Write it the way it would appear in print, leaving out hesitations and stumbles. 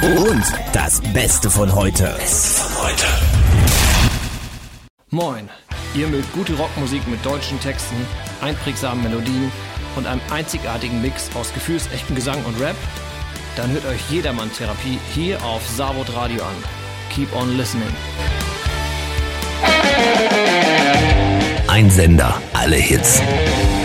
Und das Beste von heute. Moin, ihr mögt gute Rockmusik mit deutschen Texten, einprägsamen Melodien und einem einzigartigen Mix aus gefühlsechten Gesang und Rap? Dann hört euch Jedermann Therapie hier auf Savod Radio an. Keep on listening. Ein Sender, alle Hits.